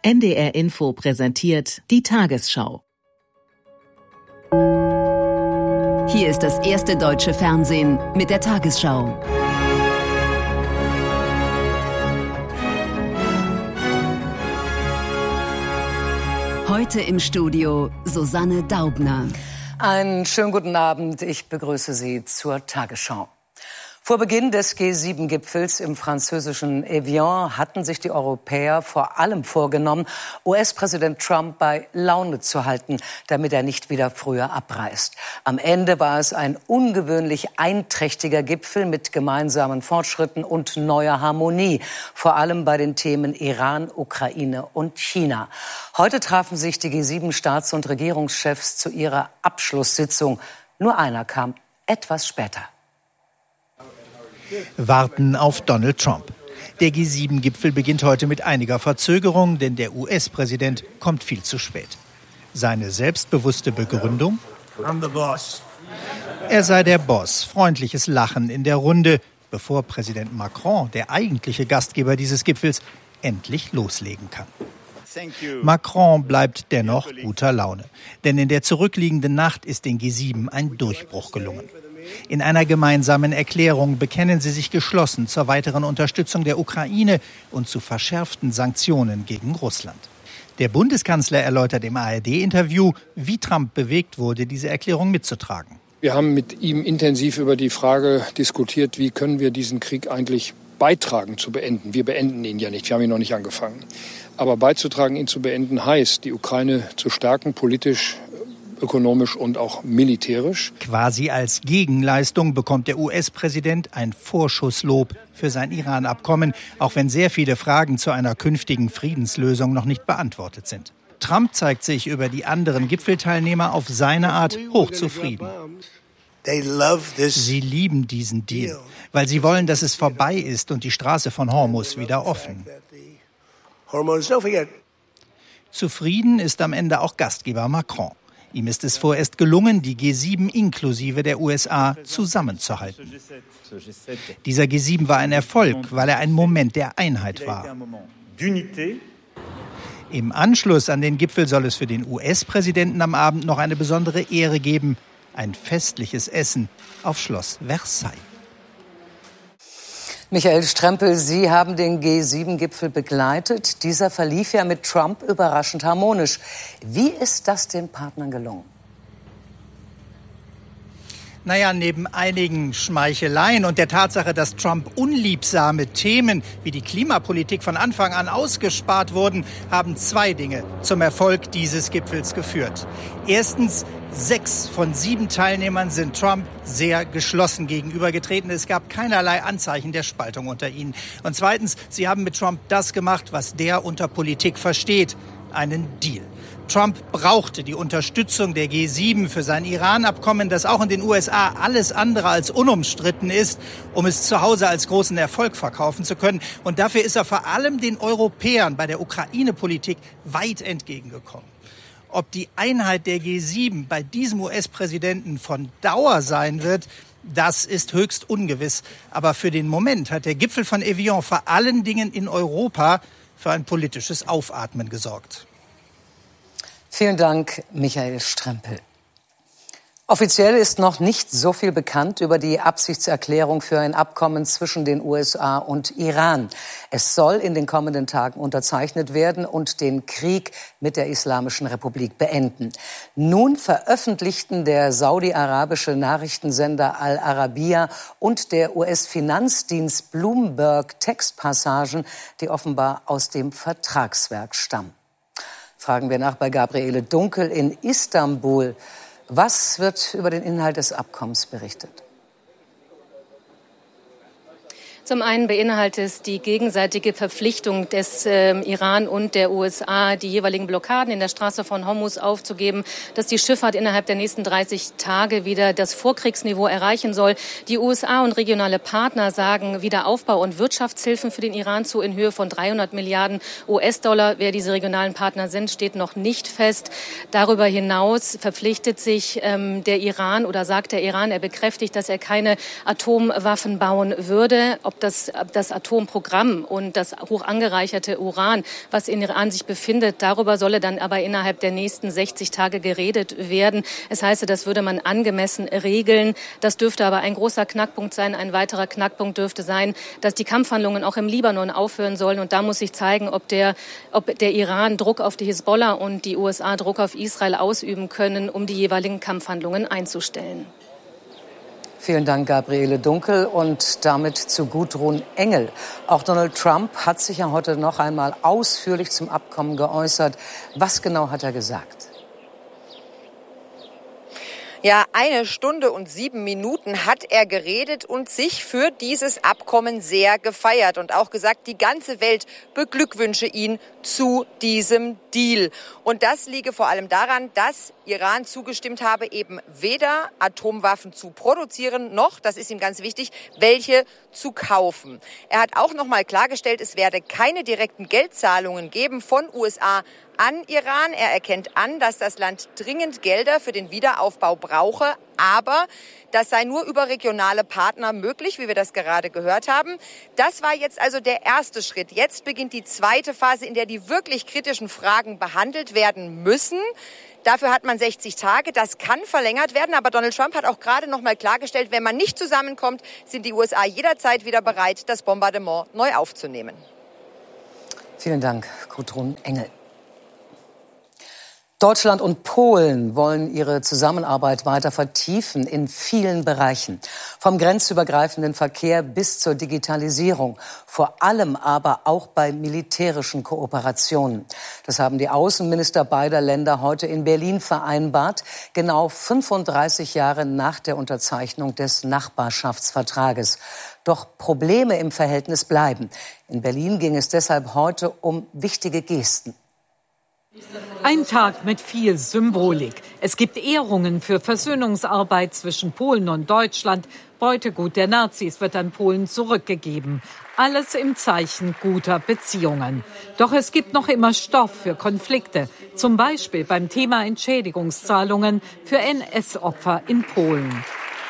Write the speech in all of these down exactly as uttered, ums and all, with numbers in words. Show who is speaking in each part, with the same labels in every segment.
Speaker 1: N D R Info präsentiert die Tagesschau.
Speaker 2: Hier ist das erste deutsche Fernsehen mit der Tagesschau. Heute im Studio Susanne Daubner.
Speaker 3: Einen schönen guten Abend. Ich begrüße Sie zur Tagesschau. Vor Beginn des G sieben Gipfels im französischen Evian hatten sich die Europäer vor allem vorgenommen, U S-Präsident Trump bei Laune zu halten, damit er nicht wieder früher abreist. Am Ende war es ein ungewöhnlich einträchtiger Gipfel mit gemeinsamen Fortschritten und neuer Harmonie, vor allem bei den Themen Iran, Ukraine und China. Heute trafen sich die G sieben Staats- und Regierungschefs zu ihrer Abschlusssitzung. Nur einer kam etwas später.
Speaker 4: Warten auf Donald Trump. Der G sieben Gipfel beginnt heute mit einiger Verzögerung, denn der U S-Präsident kommt viel zu spät. Seine selbstbewusste Begründung? I'm the boss. Er sei der Boss. Freundliches Lachen in der Runde, bevor Präsident Macron, der eigentliche Gastgeber dieses Gipfels, endlich loslegen kann. Macron bleibt dennoch guter Laune, denn in der zurückliegenden Nacht ist den G sieben ein Durchbruch gelungen. In einer gemeinsamen Erklärung bekennen sie sich geschlossen zur weiteren Unterstützung der Ukraine und zu verschärften Sanktionen gegen Russland. Der Bundeskanzler erläutert im A R D-Interview, wie Trump bewegt wurde, diese Erklärung mitzutragen.
Speaker 5: Wir haben mit ihm intensiv über die Frage diskutiert, wie können wir diesen Krieg eigentlich beitragen zu beenden. Wir beenden ihn ja nicht, wir haben ihn noch nicht angefangen. Aber beizutragen, ihn zu beenden, heißt, die Ukraine zu stärken, politisch, ökonomisch und auch militärisch.
Speaker 4: Quasi als Gegenleistung bekommt der U S-Präsident ein Vorschusslob für sein Iran-Abkommen, auch wenn sehr viele Fragen zu einer künftigen Friedenslösung noch nicht beantwortet sind. Trump zeigt sich über die anderen Gipfelteilnehmer auf seine Art hochzufrieden. Sie lieben diesen Deal, weil sie wollen, dass es vorbei ist und die Straße von Hormuz wieder offen. Zufrieden ist am Ende auch Gastgeber Macron. Ihm ist es vorerst gelungen, die G sieben inklusive der U S A zusammenzuhalten. Dieser G sieben war ein Erfolg, weil er ein Moment der Einheit war. Im Anschluss an den Gipfel soll es für den U S-Präsidenten am Abend noch eine besondere Ehre geben: ein festliches Essen auf Schloss Versailles.
Speaker 3: Michael Strempel, Sie haben den G sieben Gipfel begleitet. Dieser verlief ja mit Trump überraschend harmonisch. Wie ist das den Partnern gelungen?
Speaker 4: Naja, neben einigen Schmeicheleien und der Tatsache, dass Trump unliebsame Themen wie die Klimapolitik von Anfang an ausgespart wurden, haben zwei Dinge zum Erfolg dieses Gipfels geführt. Erstens, sechs von sieben Teilnehmern sind Trump sehr geschlossen gegenübergetreten. Es gab keinerlei Anzeichen der Spaltung unter ihnen. Und zweitens, sie haben mit Trump das gemacht, was der unter Politik versteht: einen Deal. Trump brauchte die Unterstützung der G sieben für sein Iran-Abkommen, das auch in den U S A alles andere als unumstritten ist, um es zu Hause als großen Erfolg verkaufen zu können. Und dafür ist er vor allem den Europäern bei der Ukraine-Politik weit entgegengekommen. Ob die Einheit der G sieben bei diesem U S-Präsidenten von Dauer sein wird, das ist höchst ungewiss. Aber für den Moment hat der Gipfel von Evian vor allen Dingen in Europa für ein politisches Aufatmen gesorgt.
Speaker 3: Vielen Dank, Michael Strempel. Offiziell ist noch nicht so viel bekannt über die Absichtserklärung für ein Abkommen zwischen den U S A und Iran. Es soll in den kommenden Tagen unterzeichnet werden und den Krieg mit der Islamischen Republik beenden. Nun veröffentlichten der saudi-arabische Nachrichtensender Al Arabiya und der U S-Finanzdienst Bloomberg Textpassagen, die offenbar aus dem Vertragswerk stammen. Fragen wir nach bei Gabriele Dunkel in Istanbul. Was wird über den Inhalt des Abkommens berichtet?
Speaker 6: Zum einen beinhaltet es die gegenseitige Verpflichtung des äh, Iran und der U S A, die jeweiligen Blockaden in der Straße von Hormuz aufzugeben, dass die Schifffahrt innerhalb der nächsten dreißig Tage wieder das Vorkriegsniveau erreichen soll. Die U S A und regionale Partner sagen Wiederaufbau- und Wirtschaftshilfen für den Iran zu in Höhe von dreihundert Milliarden U S-Dollar. Wer diese regionalen Partner sind, steht noch nicht fest. Darüber hinaus verpflichtet sich ähm, der Iran oder sagt der Iran, er bekräftigt, dass er keine Atomwaffen bauen würde. Ob ob das, das Atomprogramm und das hoch angereicherte Uran, was in Iran sich befindet, darüber solle dann aber innerhalb der nächsten sechzig Tage geredet werden. Es heißt, das würde man angemessen regeln. Das dürfte aber ein großer Knackpunkt sein. Ein weiterer Knackpunkt dürfte sein, dass die Kampfhandlungen auch im Libanon aufhören sollen. Und da muss sich zeigen, ob der, ob der Iran Druck auf die Hisbollah und die U S A Druck auf Israel ausüben können, um die jeweiligen Kampfhandlungen einzustellen.
Speaker 3: Vielen Dank, Gabriele Dunkel. Und damit zu Gudrun Engel. Auch Donald Trump hat sich ja heute noch einmal ausführlich zum Abkommen geäußert. Was genau hat er gesagt?
Speaker 7: Ja, eine Stunde und sieben Minuten hat er geredet und sich für dieses Abkommen sehr gefeiert und auch gesagt, die ganze Welt beglückwünsche ihn zu diesem Deal. Und das liege vor allem daran, dass Iran zugestimmt habe, eben weder Atomwaffen zu produzieren, noch, das ist ihm ganz wichtig, welche zu kaufen. Er hat auch noch mal klargestellt, es werde keine direkten Geldzahlungen geben von U S A an Iran. Er erkennt an, dass das Land dringend Gelder für den Wiederaufbau brauche, aber das sei nur über regionale Partner möglich, wie wir das gerade gehört haben. Das war jetzt also der erste Schritt. Jetzt beginnt die zweite Phase, in der die wirklich kritischen Fragen behandelt werden müssen. Dafür hat man sechzig Tage. Das kann verlängert werden. Aber Donald Trump hat auch gerade noch mal klargestellt, wenn man nicht zusammenkommt, sind die U S A jederzeit wieder bereit, das Bombardement neu aufzunehmen.
Speaker 3: Vielen Dank, Gudrun Engel. Deutschland und Polen wollen ihre Zusammenarbeit weiter vertiefen in vielen Bereichen. Vom grenzübergreifenden Verkehr bis zur Digitalisierung. Vor allem aber auch bei militärischen Kooperationen. Das haben die Außenminister beider Länder heute in Berlin vereinbart. Genau fünfunddreißig Jahre nach der Unterzeichnung des Nachbarschaftsvertrages. Doch Probleme im Verhältnis bleiben. In Berlin ging es deshalb heute um wichtige Gesten.
Speaker 8: Ein Tag mit viel Symbolik. Es gibt Ehrungen für Versöhnungsarbeit zwischen Polen und Deutschland. Beutegut der Nazis wird an Polen zurückgegeben. Alles im Zeichen guter Beziehungen. Doch es gibt noch immer Stoff für Konflikte. Zum Beispiel beim Thema Entschädigungszahlungen für N S-Opfer in Polen.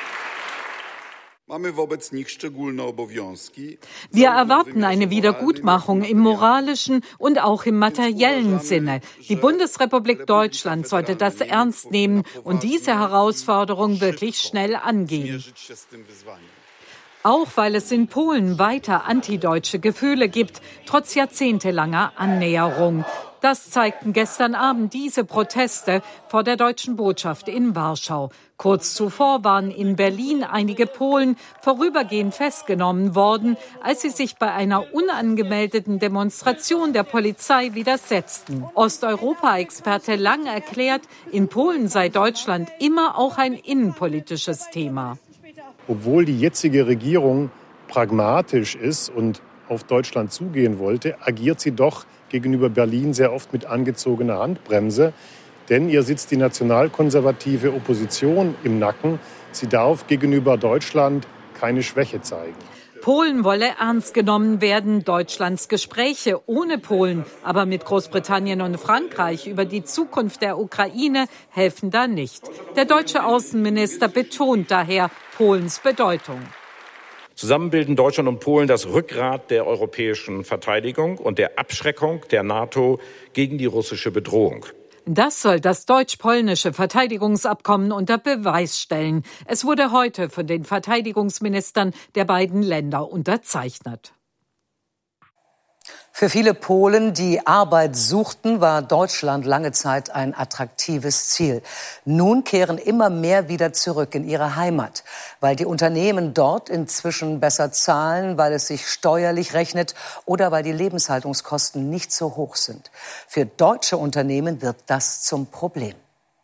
Speaker 8: Wir erwarten eine Wiedergutmachung im moralischen und auch im materiellen Sinne. Die Bundesrepublik Deutschland sollte das ernst nehmen und diese Herausforderung wirklich schnell angehen. Auch weil es in Polen weiter antideutsche Gefühle gibt, trotz jahrzehntelanger Annäherung. Das zeigten gestern Abend diese Proteste vor der deutschen Botschaft in Warschau. Kurz zuvor waren in Berlin einige Polen vorübergehend festgenommen worden, als sie sich bei einer unangemeldeten Demonstration der Polizei widersetzten. Osteuropa-Experte Lang erklärt, in Polen sei Deutschland immer auch ein innenpolitisches Thema.
Speaker 9: Obwohl die jetzige Regierung pragmatisch ist und auf Deutschland zugehen wollte, agiert sie doch gegenüber Berlin sehr oft mit angezogener Handbremse. Denn ihr sitzt die nationalkonservative Opposition im Nacken. Sie darf gegenüber Deutschland keine Schwäche zeigen.
Speaker 8: Polen wolle ernst genommen werden. Deutschlands Gespräche ohne Polen, aber mit Großbritannien und Frankreich über die Zukunft der Ukraine helfen da nicht. Der deutsche Außenminister betont daher Polens Bedeutung.
Speaker 10: Zusammen bilden Deutschland und Polen das Rückgrat der europäischen Verteidigung und der Abschreckung der NATO gegen die russische Bedrohung.
Speaker 8: Das soll das deutsch-polnische Verteidigungsabkommen unter Beweis stellen. Es wurde heute von den Verteidigungsministern der beiden Länder unterzeichnet.
Speaker 3: Für viele Polen, die Arbeit suchten, war Deutschland lange Zeit ein attraktives Ziel. Nun kehren immer mehr wieder zurück in ihre Heimat, weil die Unternehmen dort inzwischen besser zahlen, weil es sich steuerlich rechnet oder weil die Lebenshaltungskosten nicht so hoch sind. Für deutsche Unternehmen wird das zum Problem.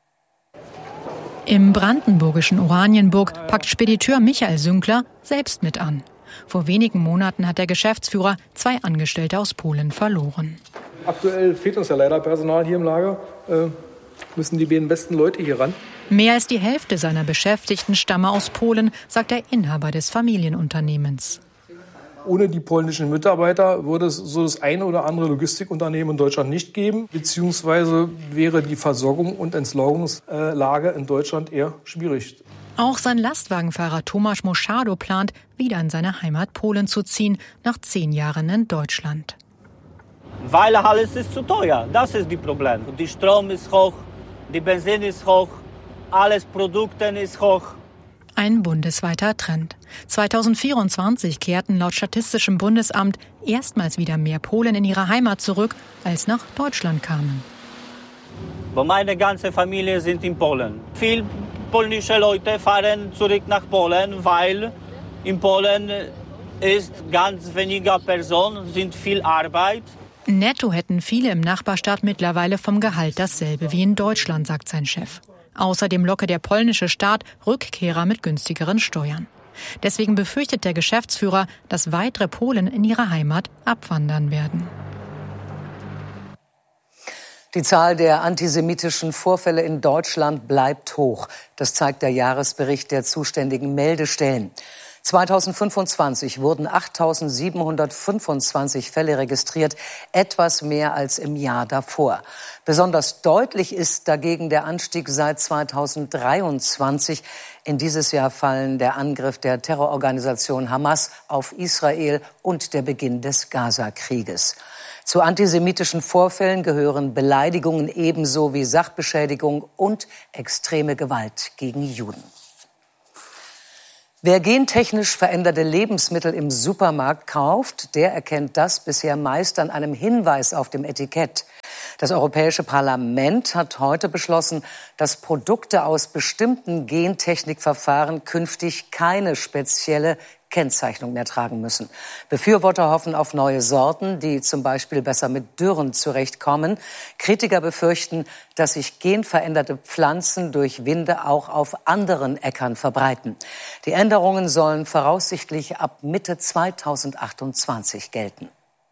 Speaker 11: Im brandenburgischen Oranienburg packt Spediteur Michael Sünkler selbst mit an. Vor wenigen Monaten hat der Geschäftsführer zwei Angestellte aus Polen verloren.
Speaker 12: Aktuell fehlt uns ja leider Personal hier im Lager. Äh, müssen die beiden besten Leute hier ran.
Speaker 11: Mehr als die Hälfte seiner Beschäftigten stamme aus Polen, sagt der Inhaber des Familienunternehmens.
Speaker 12: Ohne die polnischen Mitarbeiter würde es so das eine oder andere Logistikunternehmen in Deutschland nicht geben. Beziehungsweise wäre die Versorgung und Entsorgungslage in Deutschland eher schwierig.
Speaker 11: Auch sein Lastwagenfahrer Tomasz Moschado plant, wieder in seine Heimat Polen zu ziehen, nach zehn Jahren in Deutschland.
Speaker 13: Weil alles ist zu teuer, das ist das Problem. Die Strom ist hoch, die Benzin ist hoch, alles Produkte ist hoch.
Speaker 11: Ein bundesweiter Trend. zweitausendvierundzwanzig kehrten laut Statistischem Bundesamt erstmals wieder mehr Polen in ihre Heimat zurück, als nach Deutschland kamen.
Speaker 13: Meine ganze Familie sind in Polen. Viele polnische Leute fahren zurück nach Polen, weil in Polen ist ganz weniger Personen, sind viel Arbeit.
Speaker 11: Netto hätten viele im Nachbarstaat mittlerweile vom Gehalt dasselbe wie in Deutschland, sagt sein Chef. Außerdem locke der polnische Staat Rückkehrer mit günstigeren Steuern. Deswegen befürchtet der Geschäftsführer, dass weitere Polen in ihre Heimat abwandern werden.
Speaker 3: Die Zahl der antisemitischen Vorfälle in Deutschland bleibt hoch. Das zeigt der Jahresbericht der zuständigen Meldestellen. zweitausendfünfundzwanzig wurden achttausendsiebenhundertfünfundzwanzig Fälle registriert, etwas mehr als im Jahr davor. Besonders deutlich ist dagegen der Anstieg seit zweitausenddreiundzwanzig. In dieses Jahr fallen der Angriff der Terrororganisation Hamas auf Israel und der Beginn des Gaza-Krieges. Zu antisemitischen Vorfällen gehören Beleidigungen ebenso wie Sachbeschädigung und extreme Gewalt gegen Juden. Wer gentechnisch veränderte Lebensmittel im Supermarkt kauft, der erkennt das bisher meist an einem Hinweis auf dem Etikett. Das Europäische Parlament hat heute beschlossen, dass Produkte aus bestimmten Gentechnikverfahren künftig keine spezielle Kennzeichnung mehr tragen müssen. Befürworter hoffen auf neue Sorten, die zum Beispiel besser mit Dürren zurechtkommen. Kritiker befürchten, dass sich genveränderte Pflanzen durch Winde auch auf anderen Äckern verbreiten. Die Änderungen sollen voraussichtlich ab Mitte zweitausendachtundzwanzig gelten.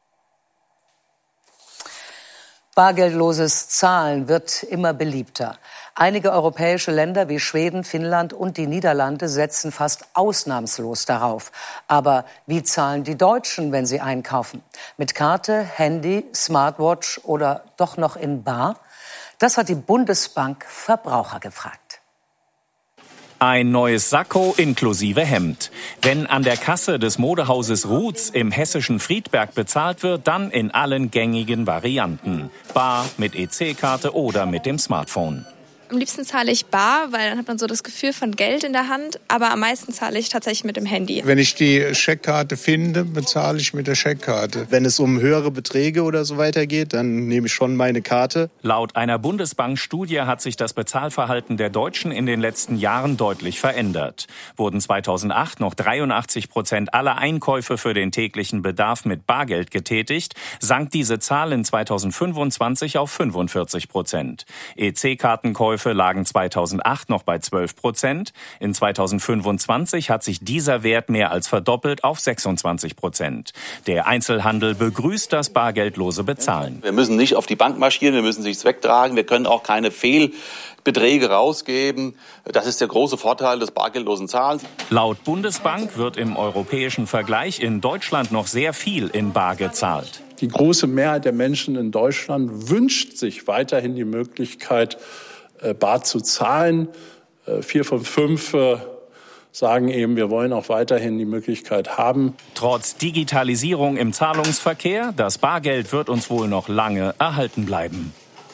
Speaker 3: Bargeldloses Zahlen wird immer beliebter. Einige europäische Länder wie Schweden, Finnland und die Niederlande setzen fast ausnahmslos darauf. Aber wie zahlen die Deutschen, wenn sie einkaufen? Mit Karte, Handy, Smartwatch oder doch noch in bar? Das hat die Bundesbank Verbraucher gefragt.
Speaker 14: Ein neues Sakko inklusive Hemd. Wenn an der Kasse des Modehauses Roots im hessischen Friedberg bezahlt wird, dann in allen gängigen Varianten. Bar, mit E C-Karte oder mit dem Smartphone.
Speaker 15: Am liebsten zahle ich bar, weil dann hat man so das Gefühl von Geld in der Hand. Aber am meisten zahle ich tatsächlich mit dem Handy.
Speaker 16: Wenn ich die Scheckkarte finde, bezahle ich mit der Scheckkarte.
Speaker 17: Wenn es um höhere Beträge oder so weiter geht, dann nehme ich schon meine Karte.
Speaker 14: Laut einer Bundesbank-Studie hat sich das Bezahlverhalten der Deutschen in den letzten Jahren deutlich verändert. Wurden zweitausendacht noch dreiundachtzig Prozent aller Einkäufe für den täglichen Bedarf mit Bargeld getätigt, sank diese Zahl in zweitausendfünfundzwanzig auf fünfundvierzig Prozent. E C-Kartenkäufe lagen zweitausendacht noch bei zwölf Prozent. In zweitausendfünfundzwanzig hat sich dieser Wert mehr als verdoppelt auf sechsundzwanzig Prozent. Der Einzelhandel begrüßt das bargeldlose Bezahlen.
Speaker 18: Wir müssen nicht auf die Bank marschieren, wir müssen nichts wegtragen, wir können auch keine Fehlbeträge rausgeben. Das ist der große Vorteil des bargeldlosen Zahlens.
Speaker 14: Laut Bundesbank wird im europäischen Vergleich in Deutschland noch sehr viel in bar gezahlt.
Speaker 19: Die große Mehrheit der Menschen in Deutschland wünscht sich weiterhin die Möglichkeit, bar zu zahlen. Vier von fünf sagen eben, wir wollen auch weiterhin die Möglichkeit haben.
Speaker 14: Trotz Digitalisierung im Zahlungsverkehr, das Bargeld wird uns wohl noch lange erhalten bleiben.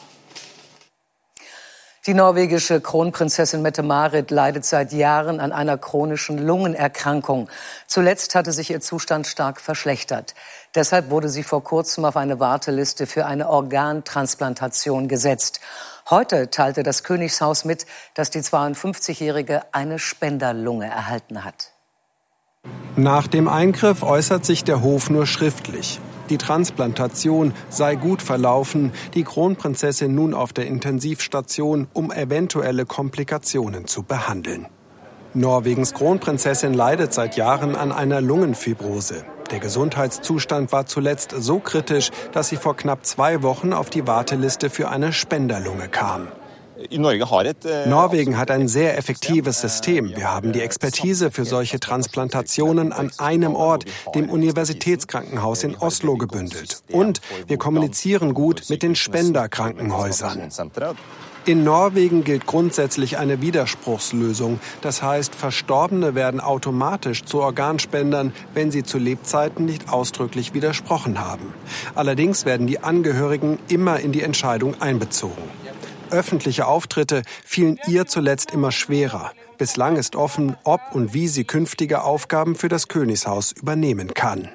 Speaker 3: Die norwegische Kronprinzessin Mette-Marit leidet seit Jahren an einer chronischen Lungenerkrankung. Zuletzt hatte sich ihr Zustand stark verschlechtert. Deshalb wurde sie vor kurzem auf eine Warteliste für eine Organtransplantation gesetzt. Heute teilte das Königshaus mit, dass die zweiundfünfzigjährige eine Spenderlunge erhalten hat.
Speaker 20: Nach dem Eingriff äußert sich der Hof nur schriftlich. Die Transplantation sei gut verlaufen, die Kronprinzessin nun auf der Intensivstation, um eventuelle Komplikationen zu behandeln. Norwegens Kronprinzessin leidet seit Jahren an einer Lungenfibrose. Der Gesundheitszustand war zuletzt so kritisch, dass sie vor knapp zwei Wochen auf die Warteliste für eine Spenderlunge kam. Norwegen hat ein sehr effektives System. Wir haben die Expertise für solche Transplantationen an einem Ort, dem Universitätskrankenhaus in Oslo, gebündelt. Und wir kommunizieren gut mit den Spenderkrankenhäusern. In Norwegen gilt grundsätzlich eine Widerspruchslösung. Das heißt, Verstorbene werden automatisch zu Organspendern, wenn sie zu Lebzeiten nicht ausdrücklich widersprochen haben. Allerdings werden die Angehörigen immer in die Entscheidung einbezogen. Öffentliche Auftritte fielen ihr zuletzt immer schwerer. Bislang ist offen, ob und wie sie künftige Aufgaben für das Königshaus übernehmen kann.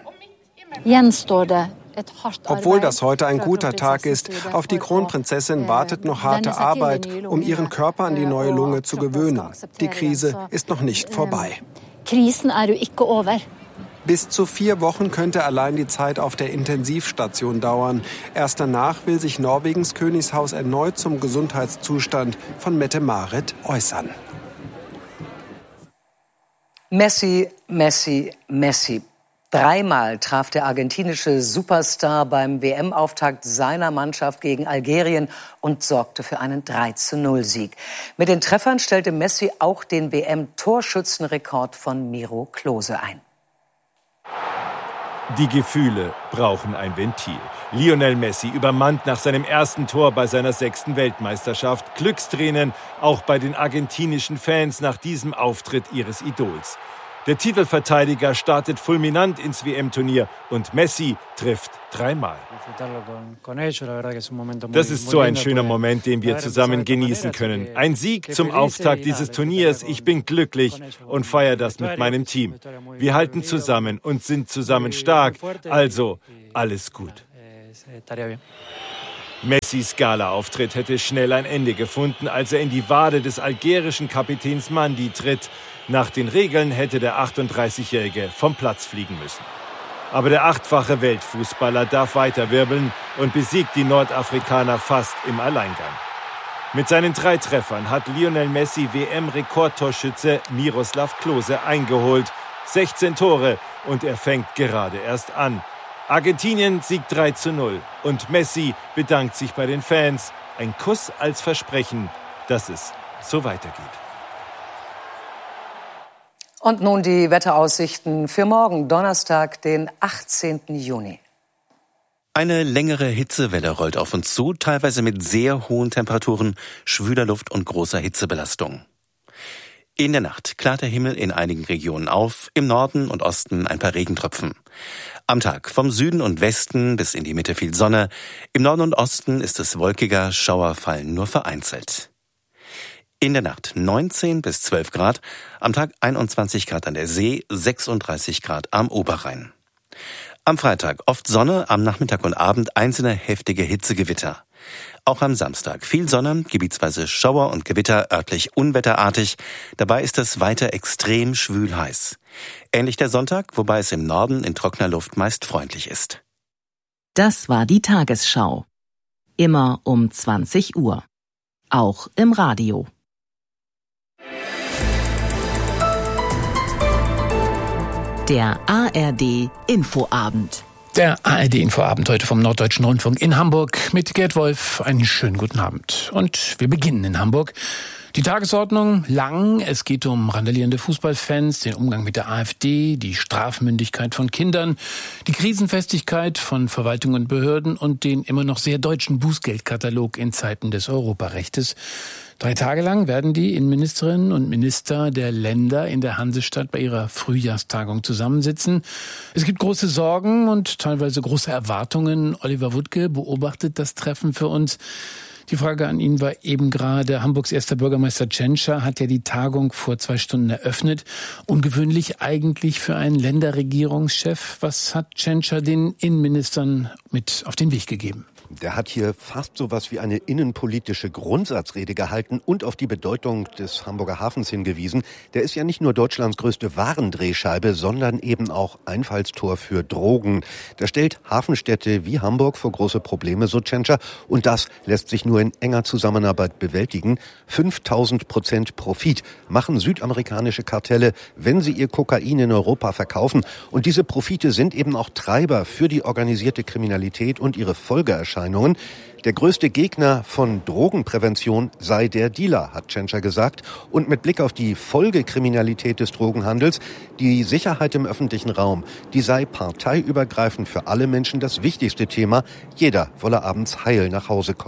Speaker 20: Obwohl das heute ein guter Tag ist, auf die Kronprinzessin wartet noch harte Arbeit, um ihren Körper an die neue Lunge zu gewöhnen. Die Krise ist noch nicht vorbei. Bis zu vier Wochen könnte allein die Zeit auf der Intensivstation dauern. Erst danach will sich Norwegens Königshaus erneut zum Gesundheitszustand von Mette-Marit äußern.
Speaker 3: Messi, Messi, Messi. Dreimal traf der argentinische Superstar beim W M-Auftakt seiner Mannschaft gegen Algerien und sorgte für einen drei zu null Sieg. Mit den Treffern stellte Messi auch den W M-Torschützenrekord von Miro Klose ein.
Speaker 21: Die Gefühle brauchen ein Ventil. Lionel Messi übermannt nach seinem ersten Tor bei seiner sechsten Weltmeisterschaft Glückstränen, auch bei den argentinischen Fans nach diesem Auftritt ihres Idols. Der Titelverteidiger startet fulminant ins W M-Turnier und Messi trifft dreimal. Das ist so ein schöner Moment, den wir zusammen genießen können. Ein Sieg zum Auftakt dieses Turniers. Ich bin glücklich und feiere das mit meinem Team. Wir halten zusammen und sind zusammen stark. Also, alles gut. Messis Gala-Auftritt hätte schnell ein Ende gefunden, als er in die Wade des algerischen Kapitäns Mandi tritt. Nach den Regeln hätte der achtunddreißigjährige vom Platz fliegen müssen. Aber der achtfache Weltfußballer darf weiterwirbeln und besiegt die Nordafrikaner fast im Alleingang. Mit seinen drei Treffern hat Lionel Messi W M-Rekordtorschütze Miroslav Klose eingeholt. sechzehn Tore und er fängt gerade erst an. Argentinien siegt drei zu null und Messi bedankt sich bei den Fans. Ein Kuss als Versprechen, dass es so weitergeht.
Speaker 3: Und nun die Wetteraussichten für morgen, Donnerstag, den achtzehnten Juni.
Speaker 22: Eine längere Hitzewelle rollt auf uns zu, teilweise mit sehr hohen Temperaturen, schwüler Luft und großer Hitzebelastung. In der Nacht klart der Himmel in einigen Regionen auf, im Norden und Osten ein paar Regentropfen. Am Tag vom Süden und Westen bis in die Mitte viel Sonne, im Norden und Osten ist es wolkiger, Schauer fallen nur vereinzelt. In der Nacht neunzehn bis zwölf Grad, am Tag einundzwanzig Grad an der See, sechsunddreißig Grad am Oberrhein. Am Freitag oft Sonne, am Nachmittag und Abend einzelne heftige Hitzegewitter. Auch am Samstag viel Sonne, gebietsweise Schauer und Gewitter, örtlich unwetterartig. Dabei ist es weiter extrem schwül heiß. Ähnlich der Sonntag, wobei es im Norden in trockener Luft meist freundlich ist.
Speaker 1: Das war die Tagesschau. Immer um zwanzig Uhr. Auch im Radio. Der A R D Infoabend.
Speaker 23: Der A R D Infoabend heute vom Norddeutschen Rundfunk in Hamburg mit Gerd Wolf. Einen schönen guten Abend. Und wir beginnen in Hamburg. Die Tagesordnung lang. Es geht um randalierende Fußballfans, den Umgang mit der AfD, die Strafmündigkeit von Kindern, die Krisenfestigkeit von Verwaltung und Behörden und den immer noch sehr deutschen Bußgeldkatalog in Zeiten des Europarechtes. Drei Tage lang werden die Innenministerinnen und Minister der Länder in der Hansestadt bei ihrer Frühjahrstagung zusammensitzen. Es gibt große Sorgen und teilweise große Erwartungen. Oliver Wuttke beobachtet das Treffen für uns. Die Frage an ihn war eben gerade, Hamburgs erster Bürgermeister Tschentscher hat ja die Tagung vor zwei Stunden eröffnet. Ungewöhnlich eigentlich für einen Länderregierungschef. Was hat Tschentscher den Innenministern mit auf den Weg gegeben?
Speaker 24: Der hat hier fast so was wie eine innenpolitische Grundsatzrede gehalten und auf die Bedeutung des Hamburger Hafens hingewiesen. Der ist ja nicht nur Deutschlands größte Warendrehscheibe, sondern eben auch Einfallstor für Drogen. Der stellt Hafenstädte wie Hamburg vor große Probleme, so Tschentscher. Und das lässt sich nur in enger Zusammenarbeit bewältigen. fünftausend Prozent Profit machen südamerikanische Kartelle, wenn sie ihr Kokain in Europa verkaufen. Und diese Profite sind eben auch Treiber für die organisierte Kriminalität und ihre Folgeerscheinungen. Der größte Gegner von Drogenprävention sei der Dealer, hat Tschentscher gesagt. Und mit Blick auf die Folgekriminalität des Drogenhandels, die Sicherheit im öffentlichen Raum, die sei parteiübergreifend für alle Menschen das wichtigste Thema. Jeder wolle abends heil nach Hause kommen.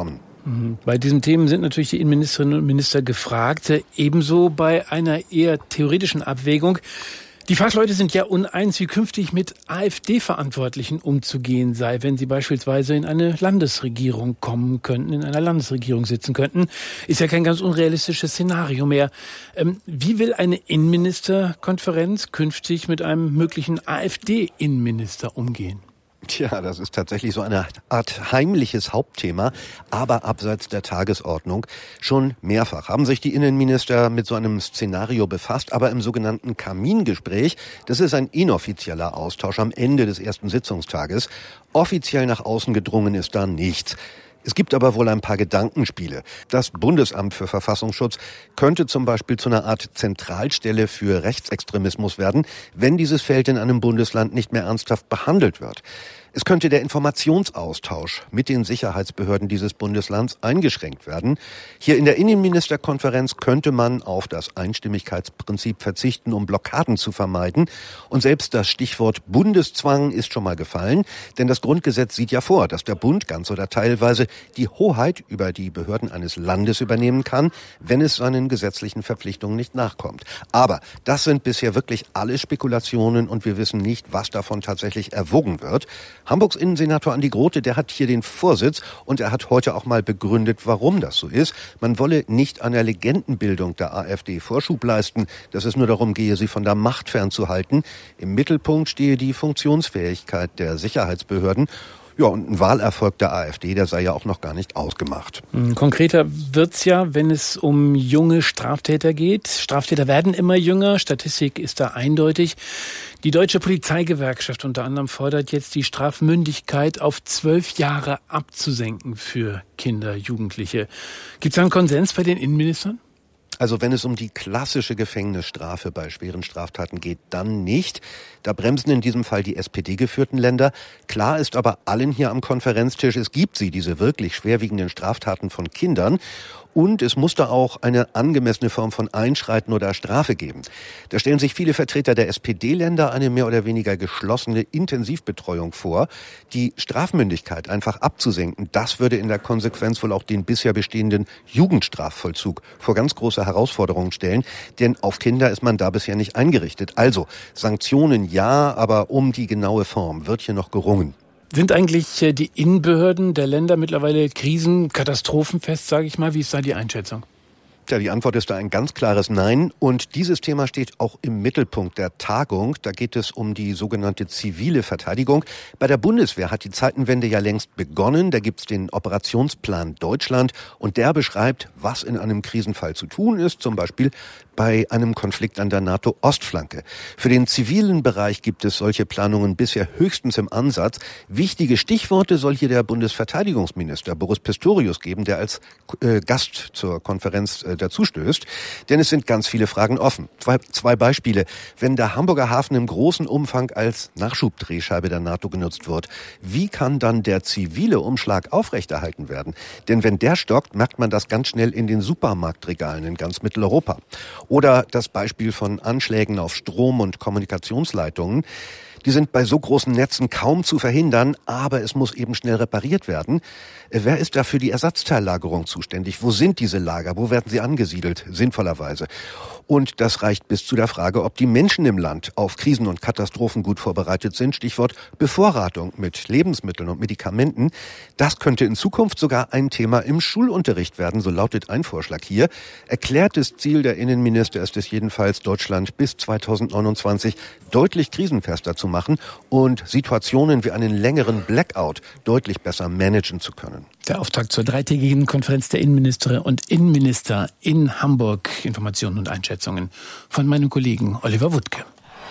Speaker 23: Bei diesen Themen sind natürlich die Innenministerinnen und Minister gefragt, ebenso bei einer eher theoretischen Abwägung. Die Fachleute sind ja uneins, wie künftig mit AfD-Verantwortlichen umzugehen sei, wenn sie beispielsweise in eine Landesregierung kommen könnten, in einer Landesregierung sitzen könnten. Ist ja kein ganz unrealistisches Szenario mehr. Ähm, wie will eine Innenministerkonferenz künftig mit einem möglichen AfD-Innenminister umgehen?
Speaker 24: Tja, das ist tatsächlich so eine Art heimliches Hauptthema, aber abseits der Tagesordnung. Schon mehrfach haben sich die Innenminister mit so einem Szenario befasst, aber im sogenannten Kamingespräch, das ist ein inoffizieller Austausch am Ende des ersten Sitzungstages. Offiziell nach außen gedrungen ist da nichts. Es gibt aber wohl ein paar Gedankenspiele. Das Bundesamt für Verfassungsschutz könnte zum Beispiel zu einer Art Zentralstelle für Rechtsextremismus werden, wenn dieses Feld in einem Bundesland nicht mehr ernsthaft behandelt wird. Es könnte der Informationsaustausch mit den Sicherheitsbehörden dieses Bundeslands eingeschränkt werden. Hier in der Innenministerkonferenz könnte man auf das Einstimmigkeitsprinzip verzichten, um Blockaden zu vermeiden. Und selbst das Stichwort Bundeszwang ist schon mal gefallen, denn das Grundgesetz sieht ja vor, dass der Bund ganz oder teilweise die Hoheit über die Behörden eines Landes übernehmen kann, wenn es seinen gesetzlichen Verpflichtungen nicht nachkommt. Aber das sind bisher wirklich alle Spekulationen und wir wissen nicht, was davon tatsächlich erwogen wird. Hamburgs Innensenator Andi Grote, der hat hier den Vorsitz und er hat heute auch mal begründet, warum das so ist. Man wolle nicht an der Legendenbildung der AfD Vorschub leisten, dass es nur darum gehe, sie von der Macht fernzuhalten. Im Mittelpunkt stehe die Funktionsfähigkeit der Sicherheitsbehörden. Ja, und ein Wahlerfolg der AfD, der sei ja auch noch gar nicht ausgemacht.
Speaker 23: Konkreter wird's ja, wenn es um junge Straftäter geht. Straftäter werden immer jünger, Statistik ist da eindeutig. Die Deutsche Polizeigewerkschaft unter anderem fordert jetzt, die Strafmündigkeit auf zwölf Jahre abzusenken für Kinder, Jugendliche. Gibt's da einen Konsens bei den Innenministern?
Speaker 24: Also wenn es um die klassische Gefängnisstrafe bei schweren Straftaten geht, dann nicht. Da bremsen in diesem Fall die S P D-geführten Länder. Klar ist aber allen hier am Konferenztisch, es gibt sie, diese wirklich schwerwiegenden Straftaten von Kindern. Und es muss da auch eine angemessene Form von Einschreiten oder Strafe geben. Da stellen sich viele Vertreter der S P D-Länder eine mehr oder weniger geschlossene Intensivbetreuung vor. Die Strafmündigkeit einfach abzusenken, das würde in der Konsequenz wohl auch den bisher bestehenden Jugendstrafvollzug vor ganz große Herausforderungen stellen. Denn auf Kinder ist man da bisher nicht eingerichtet. Also Sanktionen ja, aber um die genaue Form wird hier noch gerungen.
Speaker 23: Sind eigentlich die Innenbehörden der Länder mittlerweile krisenkatastrophenfest, sage ich mal? Wie ist da die Einschätzung?
Speaker 24: Ja, die Antwort ist da ein ganz klares Nein. Und dieses Thema steht auch im Mittelpunkt der Tagung. Da geht es um die sogenannte zivile Verteidigung. Bei der Bundeswehr hat die Zeitenwende ja längst begonnen. Da gibt's den Operationsplan Deutschland und der beschreibt, was in einem Krisenfall zu tun ist. Zum Beispiel bei einem Konflikt an der NATO-Ostflanke. Für den zivilen Bereich gibt es solche Planungen bisher höchstens im Ansatz. Wichtige Stichworte soll hier der Bundesverteidigungsminister Boris Pistorius geben, der als äh, Gast zur Konferenz äh, dazustößt. Denn es sind ganz viele Fragen offen. Zwei, zwei Beispiele. Wenn der Hamburger Hafen im großen Umfang als Nachschubdrehscheibe der NATO genutzt wird, wie kann dann der zivile Umschlag aufrechterhalten werden? Denn wenn der stockt, merkt man das ganz schnell in den Supermarktregalen in ganz Mitteleuropa. Oder das Beispiel von Anschlägen auf Strom- und Kommunikationsleitungen. Die sind bei so großen Netzen kaum zu verhindern, aber es muss eben schnell repariert werden. Wer ist da für die Ersatzteillagerung zuständig? Wo sind diese Lager? Wo werden sie angesiedelt? Sinnvollerweise. Und das reicht bis zu der Frage, ob die Menschen im Land auf Krisen und Katastrophen gut vorbereitet sind. Stichwort Bevorratung mit Lebensmitteln und Medikamenten. Das könnte in Zukunft sogar ein Thema im Schulunterricht werden, so lautet ein Vorschlag hier. Erklärtes Ziel der Innenminister ist es jedenfalls, Deutschland bis zweitausendneunundzwanzig deutlich krisenfester zu machen und Situationen wie einen längeren Blackout deutlich besser managen zu können.
Speaker 23: Der Auftakt zur dreitägigen Konferenz der Innenministerinnen und Innenminister in Hamburg. Informationen und Einschätzungen von meinem Kollegen Oliver Wuttke.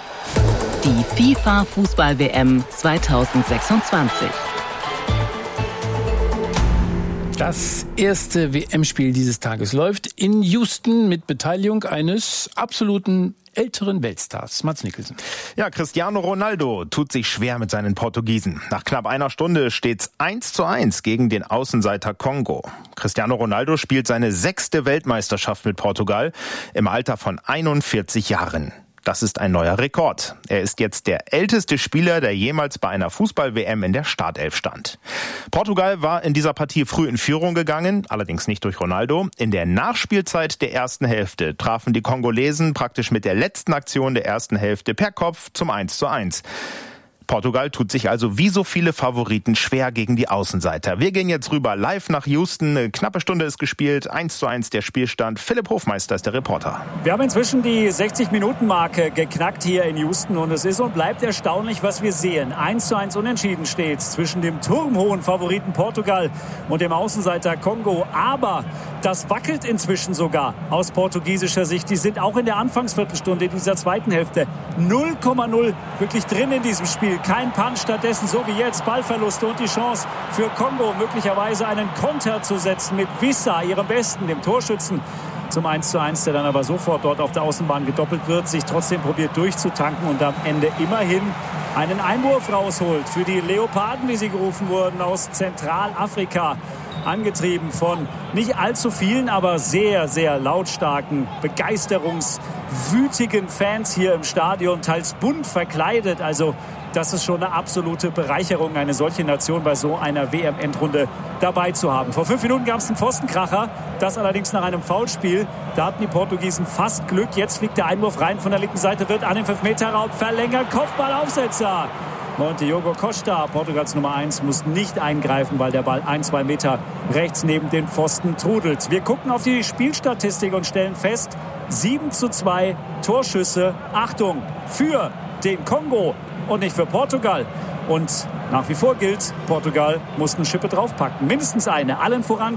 Speaker 1: Die FIFA-Fußball-W M zweitausendsechsundzwanzig.
Speaker 23: Das erste W M-Spiel dieses Tages läuft in Houston mit Beteiligung eines absoluten älteren Weltstars, Mads Mikkelsen.
Speaker 2: Ja, Cristiano Ronaldo tut sich schwer mit seinen Portugiesen. Nach knapp einer Stunde steht's eins zu eins gegen den Außenseiter Kongo. Cristiano Ronaldo spielt seine sechste Weltmeisterschaft mit Portugal im Alter von einundvierzig Jahren. Das ist ein neuer Rekord. Er ist jetzt der älteste Spieler, der jemals bei einer Fußball-W M in der Startelf stand. Portugal war in dieser Partie früh in Führung gegangen, allerdings nicht durch Ronaldo. In der Nachspielzeit der ersten Hälfte trafen die Kongolesen praktisch mit der letzten Aktion der ersten Hälfte per Kopf zum eins zu eins. Portugal tut sich also wie so viele Favoriten schwer gegen die Außenseiter. Wir gehen jetzt rüber live nach Houston. Eine knappe Stunde ist gespielt. eins zu eins der Spielstand. Philipp Hofmeister ist der Reporter.
Speaker 4: Wir haben inzwischen die sechzig-Minuten-Marke geknackt hier in Houston. Und es ist und bleibt erstaunlich, was wir sehen. eins zu eins unentschieden steht zwischen dem turmhohen Favoriten Portugal und dem Außenseiter Kongo. Aber das wackelt inzwischen sogar aus portugiesischer Sicht. Die sind auch in der Anfangsviertelstunde dieser zweiten Hälfte null Komma null wirklich drin in diesem Spiel. Kein Punch, stattdessen so wie jetzt Ballverluste und die Chance für Kongo möglicherweise einen Konter zu setzen mit Wissa, ihrem Besten, dem Torschützen, zum eins zu eins, der dann aber sofort dort auf der Außenbahn gedoppelt wird, sich trotzdem probiert durchzutanken und am Ende immerhin einen Einwurf rausholt für die Leoparden, wie sie gerufen wurden, aus Zentralafrika. Angetrieben von nicht allzu vielen, aber sehr, sehr lautstarken, begeisterungswütigen Fans hier im Stadion, teils bunt verkleidet. Also das ist schon eine absolute Bereicherung, eine solche Nation bei so einer W M-Endrunde dabei zu haben. Vor fünf Minuten gab es einen Pfostenkracher, das allerdings nach einem Foulspiel. Da hatten die Portugiesen fast Glück. Jetzt fliegt der Einwurf rein von der linken Seite, wird an den fünf Meter Raum verlängert. Kopfballaufsetzer. Montejogo Costa, Portugals Nummer eins, muss nicht eingreifen, weil der Ball ein, zwei Meter rechts neben den Pfosten trudelt. Wir gucken auf die Spielstatistik und stellen fest, sieben zu zwei Torschüsse, Achtung, für den Kongo und nicht für Portugal. Und nach wie vor gilt, Portugal muss eine Schippe draufpacken, mindestens eine, allen voran